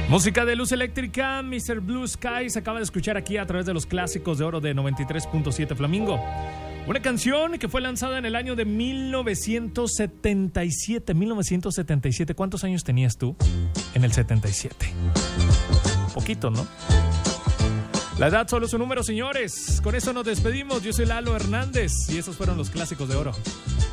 Música de Luz Eléctrica, Mr. Blue Sky, se acaba de escuchar aquí a través de los clásicos de oro de 93.7 Flamingo. Una canción que fue lanzada en el año de 1977. 1977. ¿Cuántos años tenías tú en el 77? Poquito, ¿no? La edad solo es un número, señores. Con eso nos despedimos. Yo soy Lalo Hernández y esos fueron los clásicos de oro.